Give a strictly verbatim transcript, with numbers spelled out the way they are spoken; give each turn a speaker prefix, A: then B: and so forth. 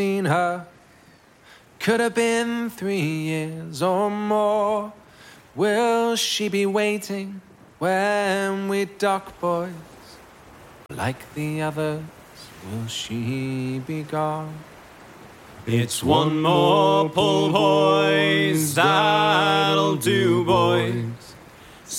A: seen her. Could have been three years or more. Will she be waiting when we dock, boys? Like the others, will she be gone?
B: It's one more pull, boys, that'll do, boys.